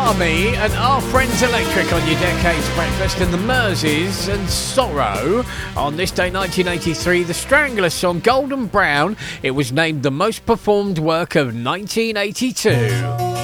Army and Our Friends Electric on your Decades Breakfast, and the Merseys and Sorrow. On this day 1983, the Stranglers song Golden Brown. It was named the most performed work of 1982.